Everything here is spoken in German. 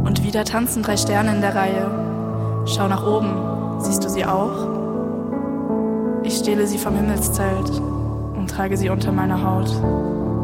Und wieder tanzen 3 Sterne in der Reihe. Schau nach oben, siehst du sie auch? Ich stehle sie vom Himmelszelt und trage sie unter meiner Haut.